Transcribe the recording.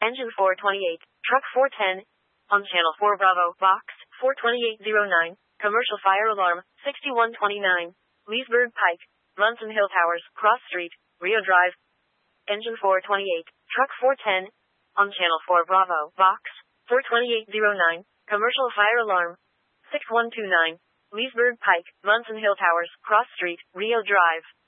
Engine 428, Truck 410, on Channel 4 Bravo, Box 42809, Commercial Fire Alarm 6129, Leesburg Pike, Munson Hill Towers, Cross Street, Rio Drive. Engine 428, Truck 410, on Channel 4 Bravo, Box 42809, Commercial Fire Alarm 6129, Leesburg Pike, Munson Hill Towers, Cross Street, Rio Drive.